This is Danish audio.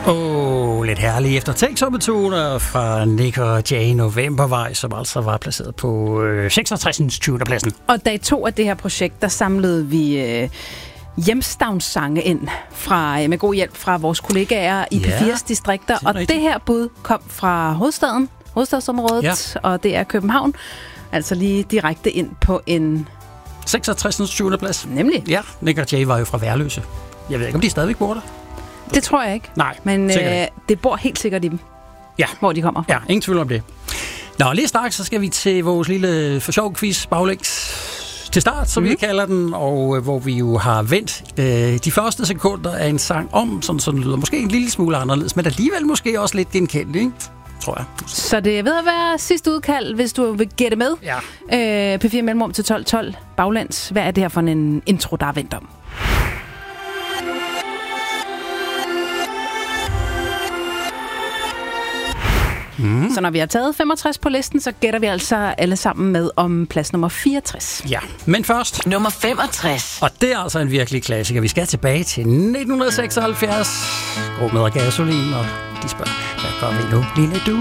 Lidt herlige eftertænksometoner fra Nik og Jay Novembervej, som altså var placeret på 66. 20. pladsen. Og dag 2 af det her projekt, der samlede vi hjemstavnssange ind fra, med god hjælp fra vores kollegaer i P4's distrikter. Og det her bud kom fra hovedstadsområdet, og det er København. Altså lige direkte ind på en 66. 20. plads. Nemlig. Ja, Nik og Jay var jo fra Værløse. Jeg ved ikke, om de stadigvæk bor der. Det tror jeg ikke. Nej, men det bor helt sikkert i dem, hvor de kommer. Ja, ingen tvivl om det. Nå, lige straks så skal vi til vores lille for sjov quiz baglæns til start, som vi kalder den, og hvor vi jo har vendt de første sekunder af en sang om, sådan lyder måske en lille smule anderledes, men alligevel måske også lidt genkendt, ikke? Tror jeg. Så det er ved at være sidste udkald, hvis du vil gætte med. Ja. P4 Mellemrum til 12.12 baglands. Hvad er det her for en intro, der er vendt om? Så når vi har taget 65 på listen, så gætter vi altså alle sammen med om plads nummer 64. Ja, men først nummer 65. Og det er altså en virkelig klassiker. Vi skal tilbage til 1976. Rummet og gasolin, og de spørger, hvad gør vi nu, lille du?